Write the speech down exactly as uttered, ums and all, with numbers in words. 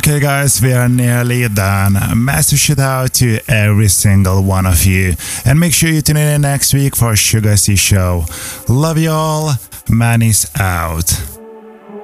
Okay, guys, we are nearly done. Massive shout out to every single one of you. And make sure you tune in next week for Sugar C Show. Love you all. Man is out.